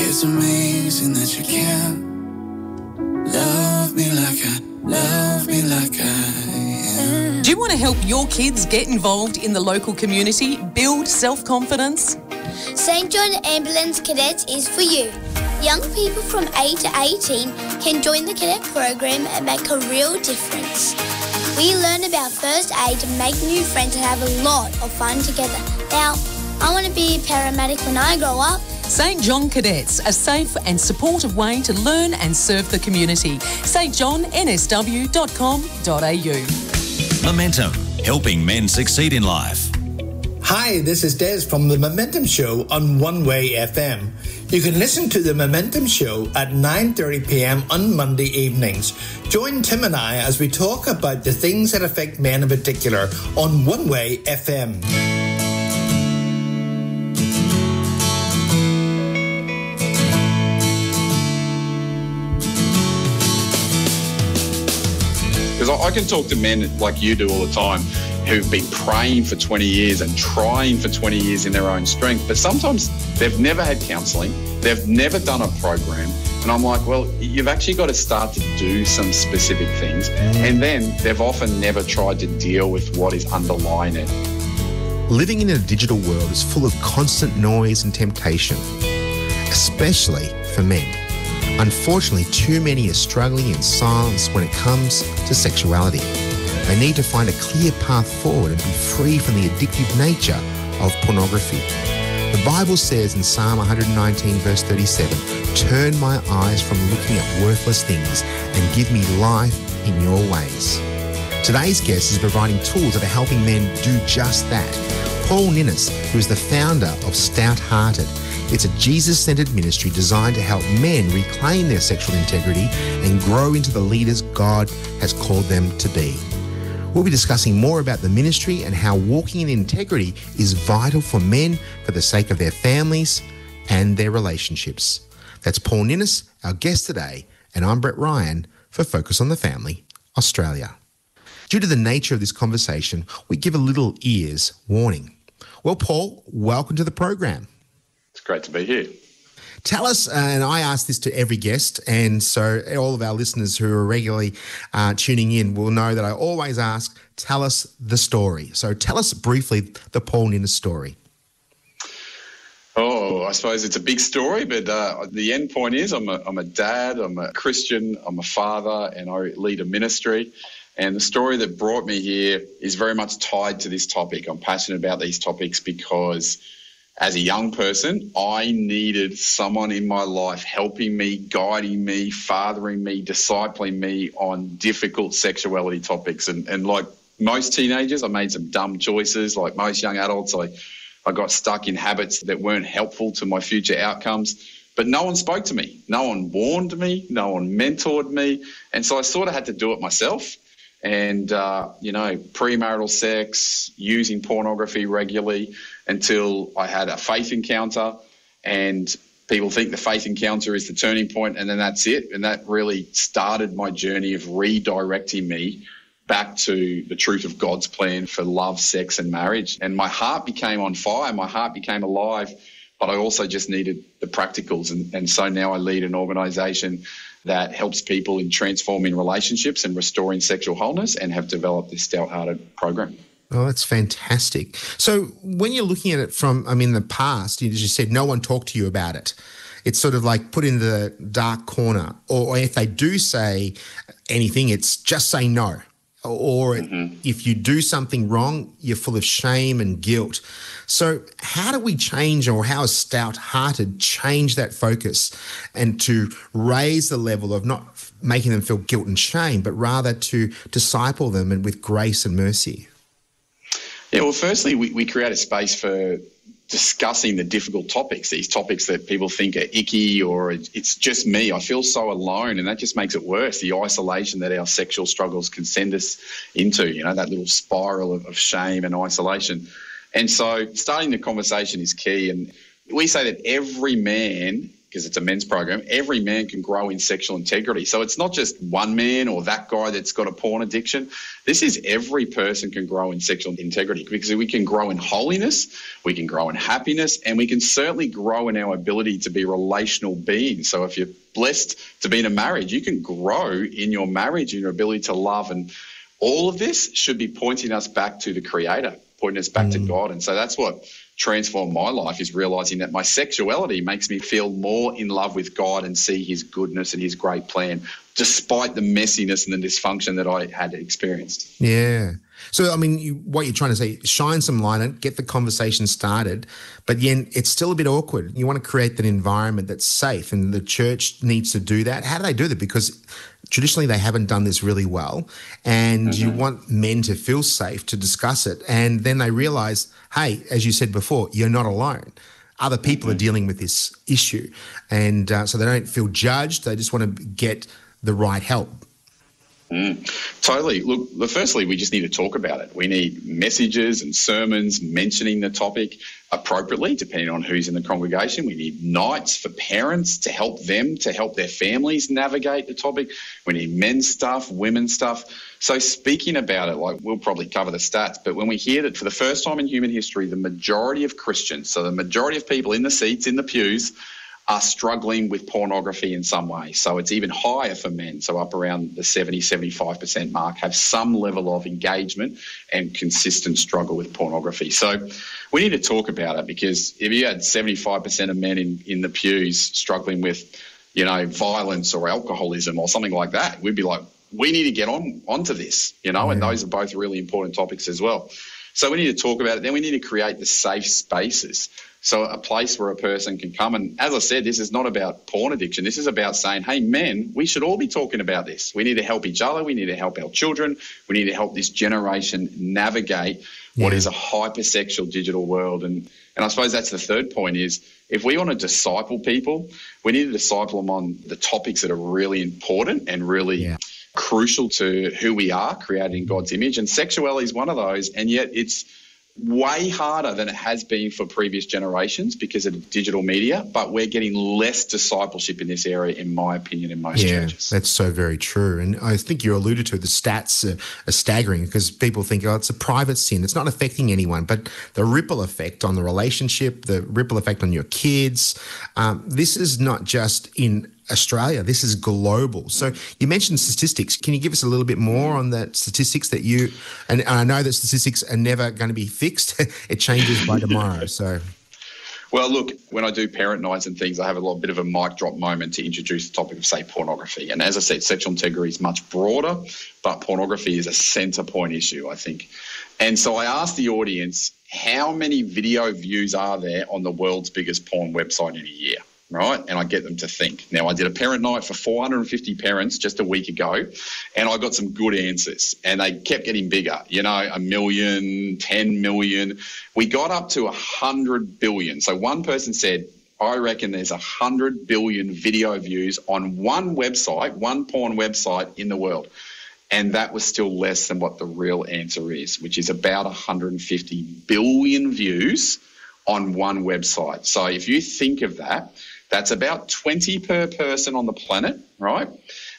It's amazing that you can love me like I am. Do you want to help your kids get involved in the local community, build self-confidence? St John Ambulance Cadets is for you. Young people from 8 to 18 can join the cadet program and make a real difference. We learn about first aid and make new friends and have a lot of fun together. Now, I want to be a paramedic when I grow up. St John Cadets, a safe and supportive way to learn and serve the community. stjohnnsw.com.au. Momentum, helping men succeed in life. Hi, this is Des from The Momentum Show on One Way FM. You can listen to The Momentum Show at 9:30 p.m. on Monday evenings. Join Tim and I as we talk about the things that affect men in particular on One Way FM. Because I can talk to men like you do all the time who've been praying for 20 years and trying for 20 years in their own strength, but sometimes they've never had counselling, they've never done a program, and I'm like, well, you've actually got to start to do some specific things, and then they've often never tried to deal with what is underlying it. Living in a digital world is full of constant noise and temptation, especially for men. Unfortunately, too many are struggling in silence when it comes to sexuality. They need to find a clear path forward and be free from the addictive nature of pornography. The Bible says in Psalm 119 verse 37, "Turn my eyes from looking at worthless things and give me life in your ways." Today's guest is providing tools that are helping men do just that. Paul Ninnis, who is the founder of Stout Hearted. It's a Jesus-centered ministry designed to help men reclaim their sexual integrity and grow into the leaders God has called them to be. We'll be discussing more about the ministry and how walking in integrity is vital for men for the sake of their families and their relationships. That's Paul Ninnis, our guest today, and I'm Brett Ryan for Focus on the Family, Australia. Due to the nature of this conversation, we give a little ears warning. Well, Paul, welcome to the program. It's great to be here. Tell us, and I ask this to every guest, and so all of our listeners who are regularly tuning in will know that I always ask, tell us the story. So tell us briefly the Paul Ninnis story. Oh, I suppose it's a big story, but the end point is I'm a dad, I'm a Christian, I'm a father, and I lead a ministry. And the story that brought me here is very much tied to this topic. I'm passionate about these topics because as a young person, I needed someone in my life helping me, guiding me, fathering me, discipling me on difficult sexuality topics. And like most teenagers, I made some dumb choices. Like most young adults, I got stuck in habits that weren't helpful to my future outcomes. But no one spoke to me. No one warned me. No one mentored me. And so I sort of had to do it myself. And, premarital sex, using pornography regularly until I had a faith encounter, and people think the faith encounter is the turning point, and then that's it. And that really started my journey of redirecting me back to the truth of God's plan for love, sex and marriage. And my heart became on fire. My heart became alive, but I also just needed the practicals. And so now I lead an organisation that helps people in transforming relationships and restoring sexual wholeness, and have developed this Stout Hearted program. Oh, that's fantastic. So when you're looking at it from, the past, you just said no one talked to you about it. It's sort of like put in the dark corner, or if they do say anything, it's just say no. Or if you do something wrong, you're full of shame and guilt. So how do we change, or how has Stout Hearted changed that focus and to raise the level of not making them feel guilt and shame, but rather to disciple them and with grace and mercy? Yeah, well, firstly, we create a space for discussing the difficult topics, these topics that people think are icky, or it's just me. I feel so alone, and that just makes it worse, the isolation that our sexual struggles can send us into, that little spiral of shame and isolation. And so starting the conversation is key. And we say that every man, because it's a men's program, every man can grow in sexual integrity. So it's not just one man or that guy that's got a porn addiction. This is every person can grow in sexual integrity, because we can grow in holiness, we can grow in happiness, and we can certainly grow in our ability to be relational beings. So if you're blessed to be in a marriage, you can grow in your marriage, in your ability to love. And all of this should be pointing us back to the Creator, pointing us back to God. And so that's what transformed my life, is realising that my sexuality makes me feel more in love with God and see his goodness and his great plan, despite the messiness and the dysfunction that I had experienced. Yeah. So, I mean, what you're trying to say, shine some light on it, get the conversation started, but again, it's still a bit awkward. You want to create that environment that's safe, and the church needs to do that. How do they do that? Because traditionally they haven't done this really well, and you want men to feel safe to discuss it, and then they realise, hey, as you said before, you're not alone. Other people are dealing with this issue, and so they don't feel judged. They just want to get the right help. Totally. Look, firstly, we just need to talk about it. We need messages and sermons mentioning the topic appropriately, depending on who's in the congregation. We need nights for parents to help them, to help their families navigate the topic. We need men's stuff, women's stuff. So speaking about it, like, we'll probably cover the stats, but when we hear that for the first time in human history, the majority of Christians, so the majority of people in the seats, in the pews, are struggling with pornography in some way. So it's even higher for men. So up around the 75% mark have some level of engagement and consistent struggle with pornography. So we need to talk about it, because if you had 75% of men in the pews struggling with, violence or alcoholism or something like that, we'd be like, we need to get onto this, and those are both really important topics as well. So we need to talk about it. Then we need to create the safe spaces. So a place where a person can come. And as I said, this is not about porn addiction. This is about saying, hey, men, we should all be talking about this. We need to help each other. We need to help our children. We need to help this generation navigate what is a hypersexual digital world. And I suppose that's the third point, is if we want to disciple people, we need to disciple them on the topics that are really important and really crucial to who we are, created in God's image. And sexuality is one of those, and yet it's way harder than it has been for previous generations because of digital media, but we're getting less discipleship in this area, in my opinion, in most churches. That's so very true. And I think you alluded to the stats are staggering, because people think, it's a private sin. It's not affecting anyone, but the ripple effect on the relationship, the ripple effect on your kids, this is not just in Australia, this is global. So you mentioned statistics. Can you give us a little bit more on that statistics that you, and I know that statistics are never going to be fixed. It changes by tomorrow. So, well, look, when I do parent nights and things, I have a bit of a mic drop moment to introduce the topic of, say, pornography. And as I said, sexual integrity is much broader, but pornography is a centre point issue, I think. And so I asked the audience, how many video views are there on the world's biggest porn website in a year? Right? And I get them to think. Now, I did a parent night for 450 parents just a week ago, and I got some good answers, and they kept getting bigger, 1 million, 10 million. We got up to 100 billion. So one person said, I reckon there's 100 billion video views on one website, one porn website in the world. And that was still less than what the real answer is, which is about 150 billion views on one website. So if you think of that, that's about 20 per person on the planet, right?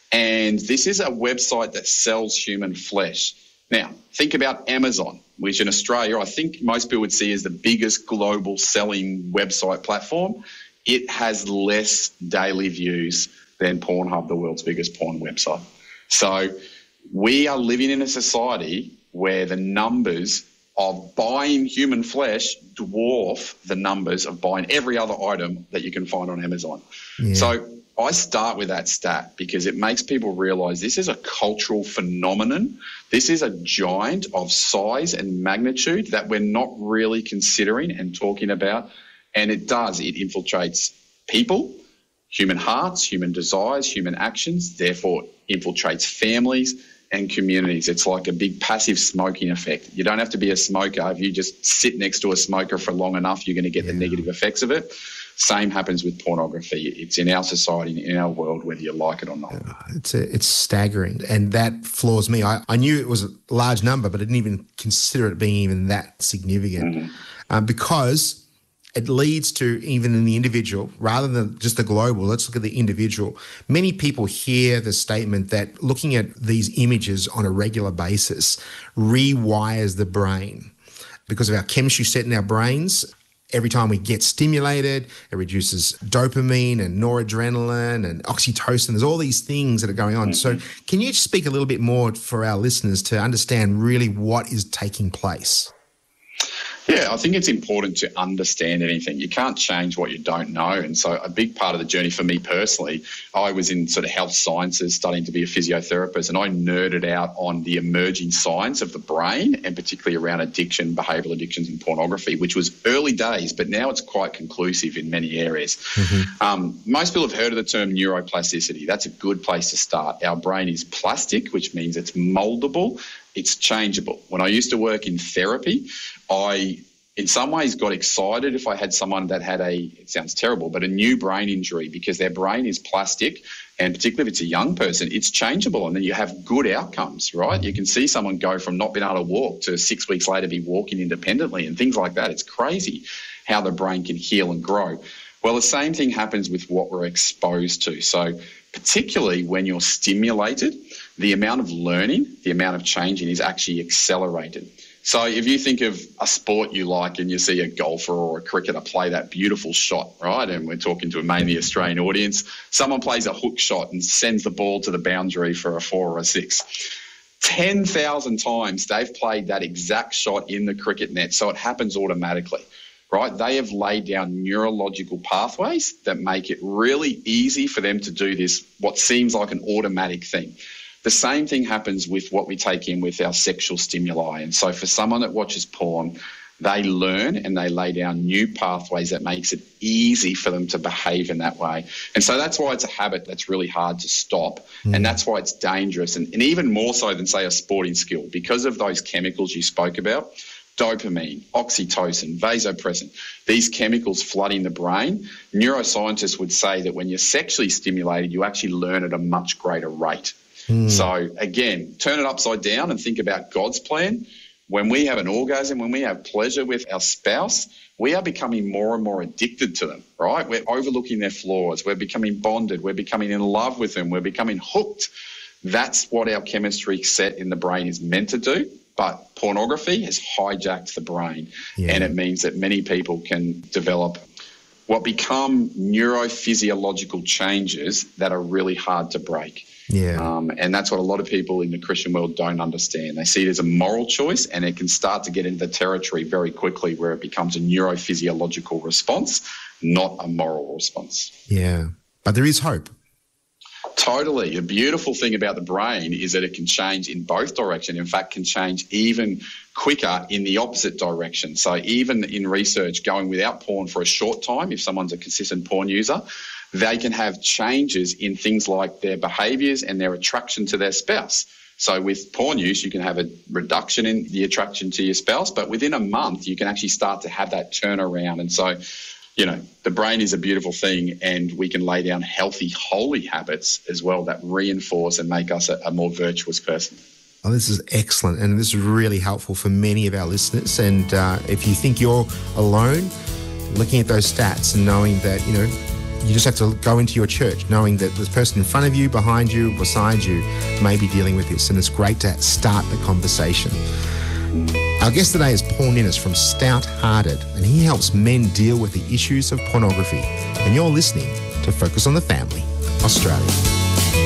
And this is a website that sells human flesh. Now, think about Amazon, which in Australia, I think most people would see as the biggest global selling website platform. It has less daily views than Pornhub, the world's biggest porn website. So we are living in a society where the numbers of buying human flesh dwarf the numbers of buying every other item that you can find on Amazon. Yeah. So I start with that stat because it makes people realise this is a cultural phenomenon. This is a giant of size and magnitude that we're not really considering and talking about. And it infiltrates people, human hearts, human desires, human actions, therefore infiltrates families and communities. It's like a big passive smoking effect. You don't have to be a smoker. If you just sit next to a smoker for long enough, you're going to get the negative effects of it. Same happens with pornography. It's in our society, in our world, whether you like it or not. It's staggering, and that floors me. I knew it was a large number, but I didn't even consider it being even that significant because it leads to, even in the individual, rather than just the global, let's look at the individual. Many people hear the statement that looking at these images on a regular basis rewires the brain because of our chemistry set in our brains. Every time we get stimulated, it reduces dopamine and noradrenaline and oxytocin. There's all these things that are going on. So can you speak a little bit more for our listeners to understand really what is taking place? Yeah, I think it's important to understand anything. You can't change what you don't know. And so a big part of the journey for me personally, I was in sort of health sciences studying to be a physiotherapist, and I nerded out on the emerging science of the brain, and particularly around addiction, behavioural addictions and pornography, which was early days, but now it's quite conclusive in many areas. Most people have heard of the term neuroplasticity. That's a good place to start. Our brain is plastic, which means it's mouldable. It's changeable. When I used to work in therapy, I, in some ways, got excited if I had someone that had it sounds terrible, but a new brain injury, because their brain is plastic, and particularly if it's a young person, it's changeable, and then you have good outcomes, right? You can see someone go from not being able to walk to 6 weeks later be walking independently and things like that. It's crazy how the brain can heal and grow. Well, the same thing happens with what we're exposed to. So particularly when you're stimulated, the amount of learning, the amount of changing is actually accelerated. So if you think of a sport you like and you see a golfer or a cricketer play that beautiful shot, right, and we're talking to a mainly Australian audience, someone plays a hook shot and sends the ball to the boundary for a 4 or a 6. 10,000 times they've played that exact shot in the cricket net, so it happens automatically. Right? They have laid down neurological pathways that make it really easy for them to do this, what seems like an automatic thing. The same thing happens with what we take in with our sexual stimuli. And so for someone that watches porn, they learn and they lay down new pathways that makes it easy for them to behave in that way. And so that's why it's a habit that's really hard to stop. And that's why it's dangerous. And even more so than, say, a sporting skill, because of those chemicals you spoke about, dopamine, oxytocin, vasopressin, these chemicals flooding the brain. Neuroscientists would say that when you're sexually stimulated, you actually learn at a much greater rate. So again, turn it upside down and think about God's plan. When we have an orgasm, when we have pleasure with our spouse, we are becoming more and more addicted to them, right? We're overlooking their flaws. We're becoming bonded. We're becoming in love with them. We're becoming hooked. That's what our chemistry set in the brain is meant to do. But pornography has hijacked the brain, and it means that many people can develop what become neurophysiological changes that are really hard to break. And that's what a lot of people in the Christian world don't understand. They see it as a moral choice, and it can start to get into the territory very quickly where it becomes a neurophysiological response, not a moral response. But there is hope. Totally. The beautiful thing about the brain is that it can change in both directions. In fact, can change even quicker in the opposite direction. So even in research, going without porn for a short time, if someone's a consistent porn user, they can have changes in things like their behaviours and their attraction to their spouse. So with porn use, you can have a reduction in the attraction to your spouse, but within a month, you can actually start to have that turnaround. And so, you know, the brain is a beautiful thing, and we can lay down healthy, holy habits as well that reinforce and make us a more virtuous person. Oh, this is excellent, and this is really helpful for many of our listeners. And if you think you're alone, looking at those stats and knowing that, you know, you just have to go into your church knowing that this person in front of you, behind you, beside you may be dealing with this, and it's great to start the conversation. Our guest today is Paul Ninnis from Stout Hearted, and he helps men deal with the issues of pornography. And you're listening to Focus on the Family, Australia.